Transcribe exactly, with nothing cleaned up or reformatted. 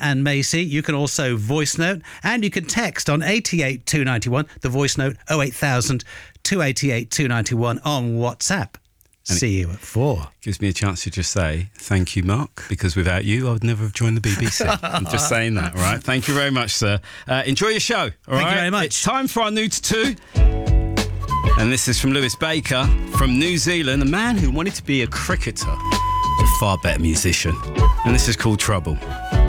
and Macy. You can also voice note, and you can text on eight eight two nine one, the voice note oh eight thousand, two eight eight, two nine one on WhatsApp. And see you at four. Gives me a chance to just say thank you, Mark, because without you, I would never have joined the B B C. I'm just saying that, all right? Thank you very much, sir. Uh, enjoy your show, all Thank right? you very much. It's time for our Nudes two. And this is from Lewis Baker from New Zealand, a man who wanted to be a cricketer, a far better musician. And this is called Trouble.